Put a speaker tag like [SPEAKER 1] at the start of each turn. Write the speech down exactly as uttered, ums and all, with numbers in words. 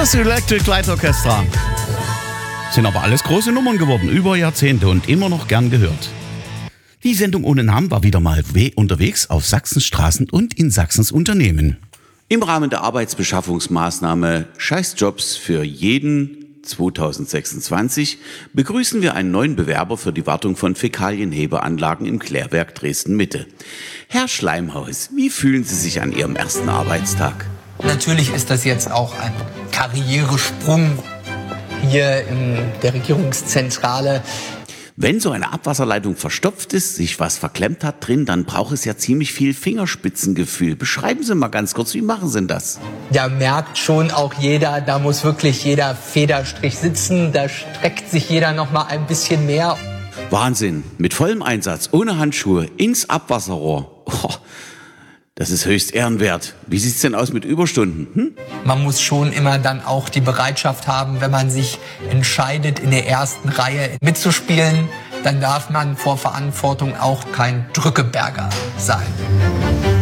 [SPEAKER 1] Das Electric Light Orchestra. Sind aber alles große Nummern geworden, über Jahrzehnte und immer noch gern gehört. Die Sendung ohne Namen war wieder mal unterwegs auf Sachsens Straßen und in Sachsens Unternehmen.
[SPEAKER 2] Im Rahmen der Arbeitsbeschaffungsmaßnahme Scheißjobs für jeden zweitausendsechsundzwanzig begrüßen wir einen neuen Bewerber für die Wartung von Fäkalienhebeanlagen im Klärwerk Dresden-Mitte. Herr Schleimhaus, wie fühlen Sie sich an Ihrem ersten Arbeitstag?
[SPEAKER 3] Natürlich ist das jetzt auch ein Karrieresprung hier in der Regierungszentrale.
[SPEAKER 2] Wenn so eine Abwasserleitung verstopft ist, sich was verklemmt hat drin, dann braucht es ja ziemlich viel Fingerspitzengefühl. Beschreiben Sie mal ganz kurz, wie machen Sie denn das?
[SPEAKER 3] Da merkt schon auch jeder, da muss wirklich jeder Federstrich sitzen, da streckt sich jeder noch mal ein bisschen mehr.
[SPEAKER 2] Wahnsinn, mit vollem Einsatz, ohne Handschuhe, ins Abwasserrohr. Oh, das ist höchst ehrenwert. Wie sieht's denn aus mit Überstunden? Hm?
[SPEAKER 3] Man muss schon immer dann auch die Bereitschaft haben, wenn man sich entscheidet, in der ersten Reihe mitzuspielen, dann darf man vor Verantwortung auch kein Drückeberger sein.